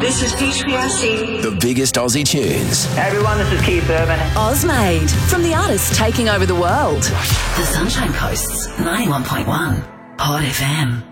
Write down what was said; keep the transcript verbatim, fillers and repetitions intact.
This is H P R C. The biggest Aussie tunes. Hey everyone, this is Keith Urban. Ozmade, from the artists taking over the world. The Sunshine Coast's ninety-one point one Hot F M.